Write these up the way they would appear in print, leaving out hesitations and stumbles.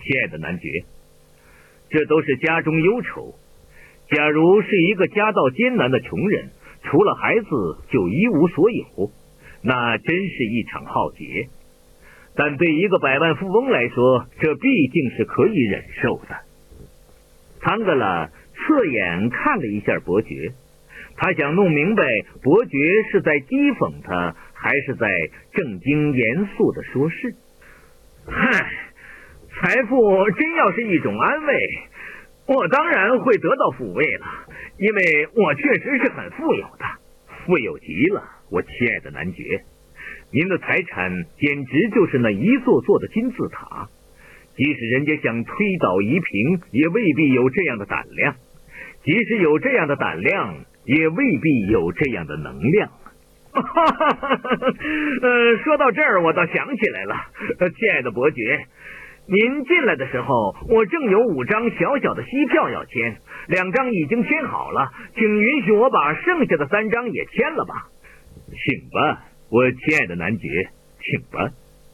亲爱的男爵，这都是家中忧愁。假如是一个家道艰难的穷人，除了孩子就一无所有，那真是一场浩劫。但对一个百万富翁来说，这毕竟是可以忍受的。唐格拉侧眼看了一下伯爵，他想弄明白伯爵是在讥讽他，还是在正经严肃地说事。嗨，财富真要是一种安慰，我当然会得到抚慰了，因为我确实是很富有的，富有极了，我亲爱的男爵。您的财产简直就是那一座座的金字塔，即使人家想推倒夷平，也未必有这样的胆量；即使有这样的胆量，也未必有这样的能量。说到这儿，我倒想起来了，亲爱的伯爵，您进来的时候，我正有5张小小的息票要签，2张已经签好了，请允许我把剩下的3张也签了吧。请吧，我亲爱的男爵，请吧。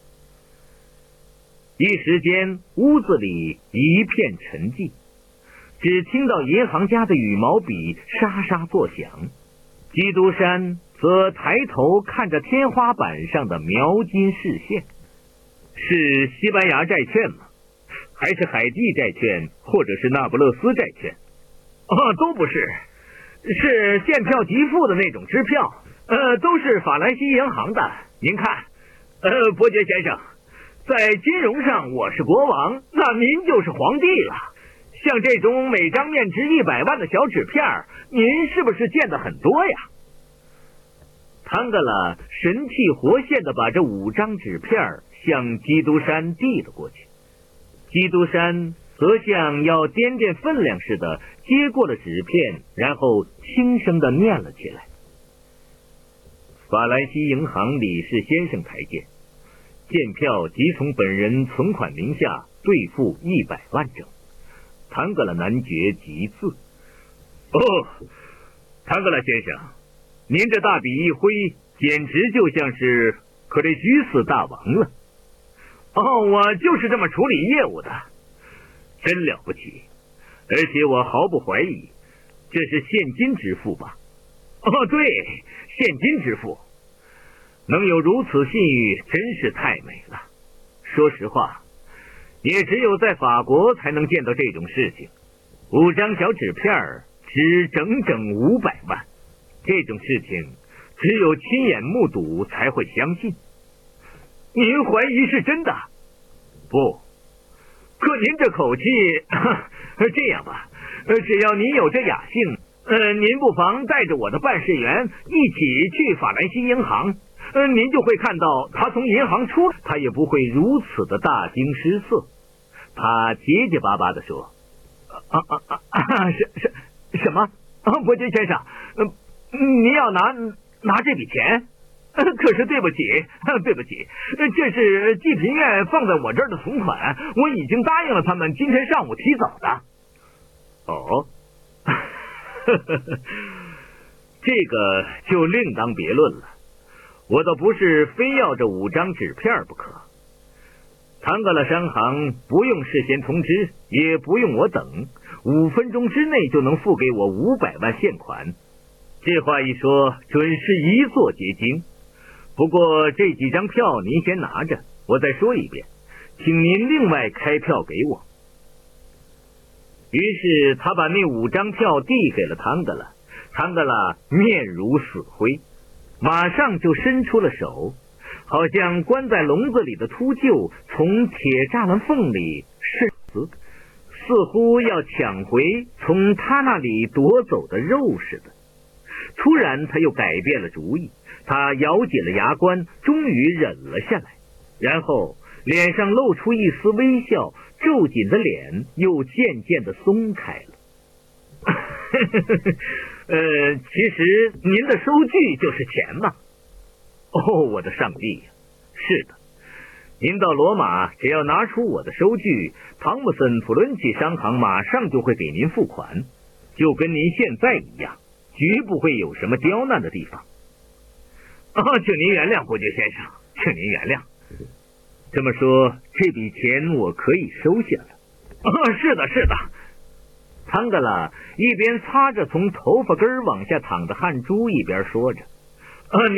一时间，屋子里一片沉寂，只听到银行家的羽毛笔沙沙作响。基督山则抬头看着天花板上的描金视线。是西班牙债券吗？还是海地债券，或者是那不勒斯债券？都不是，是现票即付的那种支票。都是法兰西银行的。您看，伯爵先生，在金融上我是国王，那您就是皇帝了。像这种每张面值100万的小纸片，您是不是见得很多呀？唐格拉神气活现地把这5张纸片向基督山递了过去，基督山则像要掂掂分量似的接过了纸片，然后轻声地念了起来：法兰西银行理事先生台见，见票即从本人存款名下兑付100万整。唐格拉男爵集字。唐格拉先生，您这大笔一挥，简直就像是克雷居斯大王了。我就是这么处理业务的，真了不起。而且我毫不怀疑，这是现金支付吧？对，现金支付。能有如此信誉，真是太美了。说实话，也只有在法国才能见到这种事情。5张小纸片值整整500万，这种事情只有亲眼目睹才会相信。您怀疑是真的？不，可您这口气，这样吧，只要您有这雅兴，您不妨带着我的办事员一起去法兰西银行，您就会看到他从银行出来，他也不会如此的大惊失色。他结结巴巴地说：什么？伯爵先生，你要拿这笔钱？可是对不起，这是济贫院放在我这儿的存款，我已经答应了他们今天上午提走的。这个就另当别论了，我倒不是非要这5张纸片不可。唐格拉商行不用事先通知，也不用我等，5分钟之内就能付给我500万现款。这话一说，准是一座结晶。不过这几张票您先拿着，我再说一遍，请您另外开票给我。于是他把那5张票递给了唐格拉，唐格拉面如死灰，马上就伸出了手，好像关在笼子里的秃鹫从铁栅栏缝里伸出，似乎要抢回从他那里夺走的肉似的。突然他又改变了主意，他咬紧了牙关，终于忍了下来，然后脸上露出一丝微笑，皱紧的脸又渐渐地松开了。其实您的收据就是钱嘛。我的上帝呀！是的，您到罗马只要拿出我的收据，汤姆森普伦奇商行马上就会给您付款，就跟您现在一样，绝不会有什么刁难的地方。请您原谅，伯爵先生，请您原谅。 这么说，这笔钱我可以收下了。是的，是的。唐格拉一边擦着从头发根往下淌的汗珠，一边说着：